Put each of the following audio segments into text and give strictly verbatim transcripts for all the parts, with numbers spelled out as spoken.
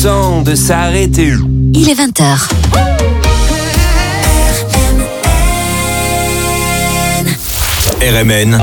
temps de s'arrêter. Il est vingt heures. R M N,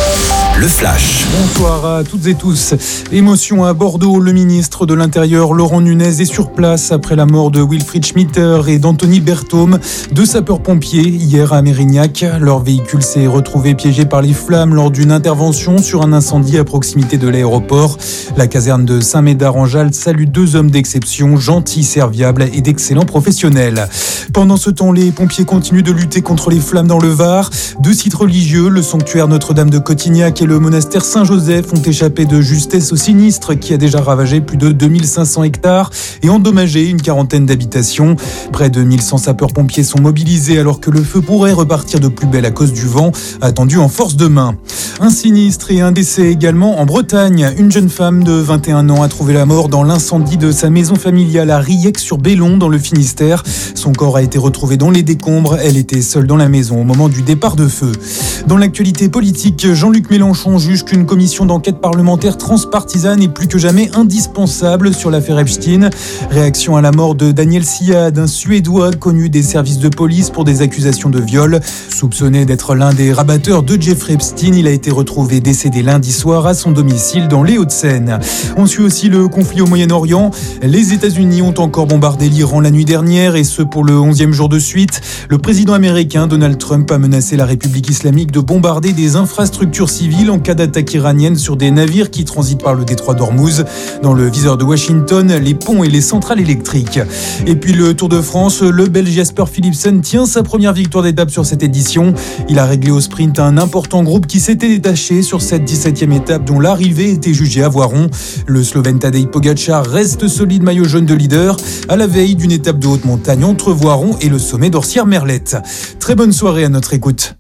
le flash. Bonsoir à toutes et tous. Émotion à Bordeaux. Le ministre de l'Intérieur, Laurent Nunez, est sur place après la mort de Wilfried Schmitter et d'Anthony Berthaume, deux sapeurs-pompiers, hier à Mérignac. Leur véhicule s'est retrouvé piégé par les flammes lors d'une intervention sur un incendie à proximité de l'aéroport. La caserne de Saint-Médard-en-Jalles salue deux hommes d'exception, gentils, serviables et d'excellents professionnels. Pendant ce temps, les pompiers continuent de lutter contre les flammes dans le Var. Deux sites religieux, le sanctuaire Notre-Dame de Cotignac et le monastère Saint-Joseph, ont échappé de justesse au sinistre qui a déjà ravagé plus de deux mille cinq cents hectares et endommagé une quarantaine d'habitations. Près de mille cent sapeurs-pompiers sont mobilisés alors que le feu pourrait repartir de plus belle à cause du vent, attendu en force demain. Un sinistre et un décès également en Bretagne. Une jeune femme de vingt et un ans a trouvé la mort dans l'incendie de sa maison familiale à Riec-sur-Bellon dans le Finistère. Son corps a été retrouvé dans les décombres. Elle était seule dans la maison au moment du départ de feu. Dans l'actualité politique, Jean-Luc Mélenchon juge qu'une commission d'enquête parlementaire transpartisane est plus que jamais indispensable sur l'affaire Epstein. Réaction à la mort de Daniel Siad, un Suédois connu des services de police pour des accusations de viol. Soupçonné d'être l'un des rabatteurs de Jeffrey Epstein, il a été retrouvé décédé lundi soir à son domicile dans les Hauts-de-Seine. On suit aussi le conflit au Moyen-Orient. Les États-Unis ont encore bombardé l'Iran la nuit dernière et ce pour le onzième jour de suite. Le président américain Donald Trump a menacé la République islamique de bombarder des infrastructures civiles en cas d'attaque iranienne sur des navires qui transitent par le détroit d'Ormuz. Dans le viseur de Washington, les ponts et les centrales électriques. Et puis le Tour de France, le Belge Jasper Philipsen tient sa première victoire d'étape sur cette édition. Il a réglé au sprint un important groupe qui s'était détaché sur cette dix-septième étape dont l'arrivée était jugée à Voiron. Le Slovène Tadej Pogačar reste solide maillot jaune de leader à la veille d'une étape de haute montagne entre Voiron et le sommet d'Orsières-Merlette. Très bonne soirée à notre écoute.